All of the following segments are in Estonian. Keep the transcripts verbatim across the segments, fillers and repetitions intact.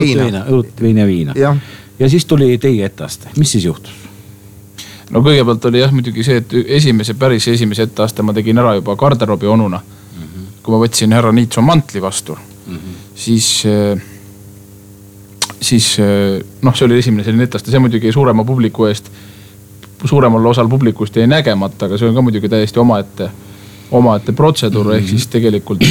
viina. õlut, viina ja viina. Ja. ja siis tuli teie etteaste. Mis siis juhtus? No kõigepealt oli jah muidugi see, et esimese, päris esimese etteaste ma tegin ära juba garderoobi onuna. Mm-hmm. Kui ma võtsin härra Niitso mantli vastu, mm-hmm. siis, siis noh, see oli esimene selline etteaste. See muidugi suurema publiku eest, suuremal osal publikust jäi nägemata, aga see on ka muidugi täiesti omaette, omaette protseduur, mm-hmm. ehk siis tegelikult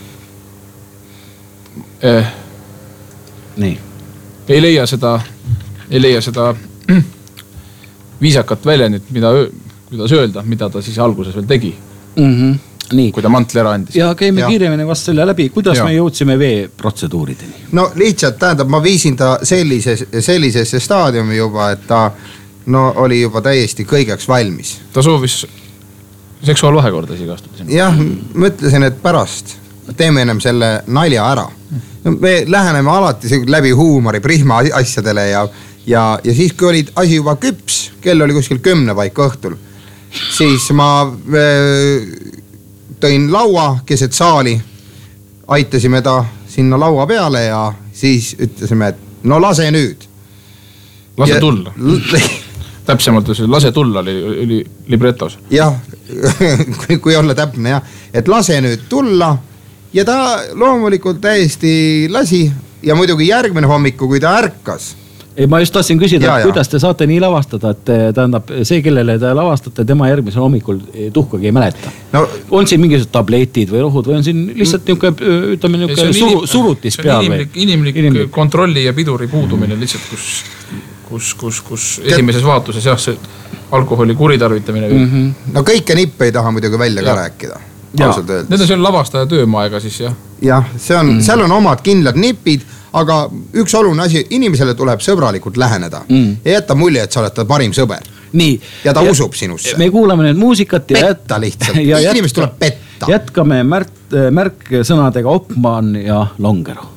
eh, nii. ei leia seda, ei leia seda viisakat väljendit, mida, kuidas öelda, mida ta siis alguses veel tegi. Mm-hmm. Nii. Kui ta mantli ära andis. Ja käime ja. kiiremini vast selle läbi. Kuidas ja. me jõudsime vee protseduurideni? No lihtsalt tähendab, ma viisin ta sellises, sellisesse staadiumi juba, et ta no, oli juba täiesti kõigeks valmis. Ta soovis seksuaalvahekorda isegi astuda. Jah, mõtlesin, et pärast teeme ennem selle nalja ära. Me läheneme alati läbi huumori prihma asjadele ja, ja, ja siis kui oli asi juba küps, kell oli kuskil kümne paika õhtul, siis ma tõin laua keset saali, aitasime ta sinna laua peale ja siis ütlesime, et no lase nüüd. Lase tulla. Täpsemalt, lase tulla oli, oli libretos. Jah, kui, kui olla täpne, jah. Et lase nüüd tulla ja ta loomulikult täiesti lasi ja muidugi järgmine hommiku, kui ta ärkas. Ei, ma just tahtsin küsida, ja, kuidas te saate nii lavastada, et tähendab see, kellele te lavastate, tema järgmisel hommikul tuhkagi ei mäleta. No, on siin mingisugused tabletid või rohud või on siin lihtsalt niuke, ütleme, niuke suru, surutis peal? Inimlik, inimlik, inimlik kontrolli ja piduri puudumine lihtsalt, kus, kus, kus, kus esimeses vaatuses jah, see alkoholi kuritarvitamine. Mm-hmm. No kõike nippe ei taha muidugi välja ja. ka rääkida. Need on seal lavastaja töömaaega siis jah. Jah, see on, mm. seal on omad kindlad nipid, aga üks oluline asi, inimesele tuleb sõbralikult läheneda. Mm. Ja jätta mulje, et sa oled ta parim sõber. Nii. Ja ta ja, usub sinusse. Me kuulame nüüd muusikat. Ja petta lihtsalt. Ja inimest tuleb petta. Jätkame märk, märksõnadega Opman ja Longero.